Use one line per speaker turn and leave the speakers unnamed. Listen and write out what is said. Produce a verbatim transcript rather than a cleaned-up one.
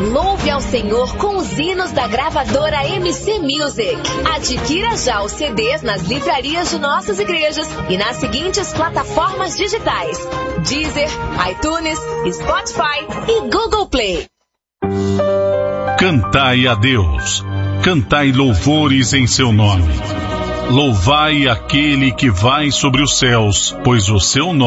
Louve ao Senhor com os hinos da gravadora M C Music. Adquira já os C Ds nas livrarias de nossas igrejas e nas seguintes plataformas digitais: Deezer, iTunes, Spotify e Google Play.
Cantai a Deus, cantai louvores em seu nome. Louvai aquele que vai sobre os céus, pois o seu nome